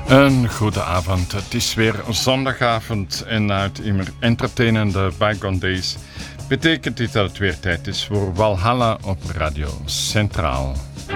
Een goede avond. Het is weer zondagavond en na het immer entertainende Bygone Days betekent dit dat het weer tijd is voor Walhalla op Radio Centraal.